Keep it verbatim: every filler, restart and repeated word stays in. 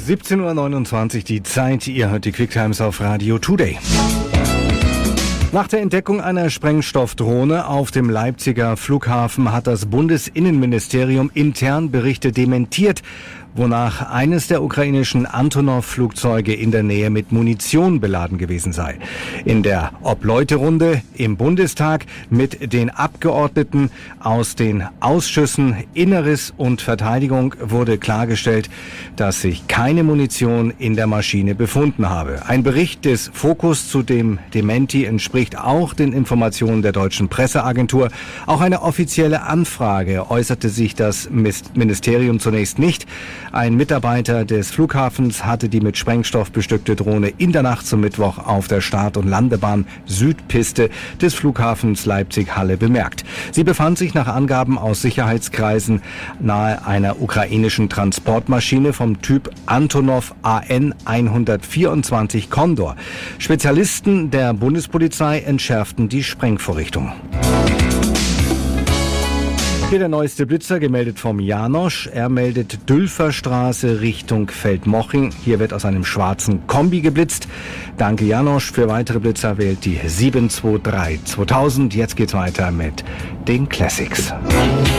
siebzehn Uhr neunundzwanzig die Zeit. Ihr hört die Quicktimes auf Radio Today. Nach der Entdeckung einer Sprengstoffdrohne auf dem Leipziger Flughafen hat das Bundesinnenministerium intern Berichte dementiert, wonach eines der ukrainischen Antonov-Flugzeuge in der Nähe mit Munition beladen gewesen sei. In der Ob-Leute-Runde im Bundestag mit den Abgeordneten aus den Ausschüssen Inneres und Verteidigung wurde klargestellt, dass sich keine Munition in der Maschine befunden habe. Ein Bericht des Fokus zu dem Dementi entspricht auch den Informationen der deutschen Presseagentur. Auch eine offizielle Anfrage äußerte sich das Ministerium zunächst nicht. Ein Mitarbeiter des Flughafens hatte die mit Sprengstoff bestückte Drohne in der Nacht zum Mittwoch auf der Start- und Landebahn Südpiste des Flughafens Leipzig-Halle bemerkt. Sie befand sich nach Angaben aus Sicherheitskreisen nahe einer ukrainischen Transportmaschine vom Typ Antonov A N hundertvierundzwanzig Condor. Spezialisten der Bundespolizei entschärften die Sprengvorrichtung. Hier der neueste Blitzer, gemeldet vom Janosch. Er meldet Dülferstraße Richtung Feldmoching. Hier wird aus einem schwarzen Kombi geblitzt. Danke Janosch. Für weitere Blitzer wählt die sieben zwei drei zweitausend. Jetzt geht's weiter mit den Classics.